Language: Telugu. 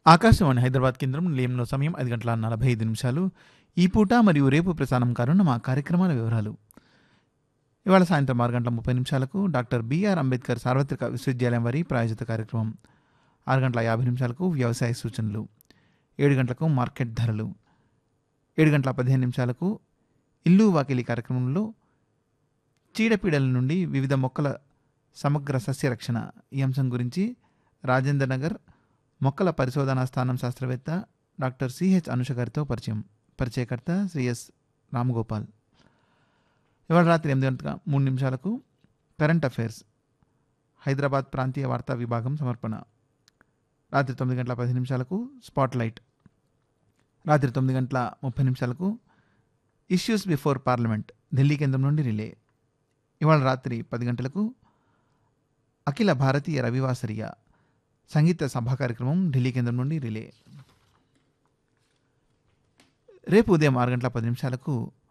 ఆకాశవాణి హైదరాబాద్ కేంద్రం నిలయంలో సమయం 5:45 ఈ పూట మరియు రేపు ప్రసారం కానున్న మా కార్యక్రమాల వివరాలు. ఇవాళ సాయంత్రం 6:30 డాక్టర్ బిఆర్ అంబేద్కర్ సార్వత్రిక విశ్వవిద్యాలయం వారి ప్రాయోజిత కార్యక్రమం. 6:50 వ్యవసాయ సూచనలు. 7 గంటలకు మార్కెట్ ధరలు. 7:15 ఇల్లు వాకిలి కార్యక్రమంలో చీడపీడల నుండి వివిధ మొక్కల సమగ్ర సస్యరక్షణ ఈ అంశం గురించి రాజేంద్ర నగర్ మొక్కల పరిశోధనా స్థానం శాస్త్రవేత్త డాక్టర్ సిహెచ్ అనుష గారితో పరిచయకర్త శ్రీ ఎస్ రామగోపాల్. ఇవాళ రాత్రి 8:03 కరెంట్ అఫైర్స్ హైదరాబాద్ ప్రాంతీయ వార్తా విభాగం సమర్పణ. రాత్రి 9:10 స్పాట్ లైట్. రాత్రి 9:30 ఇష్యూస్ బిఫోర్ పార్లమెంట్ ఢిల్లీ కేంద్రం నుండి రిలే. ఇవాళ రాత్రి 10 గంటలకు అఖిల భారతీయ రవివాసరియ సంగీత సభా కార్యక్రమం ఢిల్లీ కేంద్రం నుండి రిలే. రేపు ఉదయం 6:10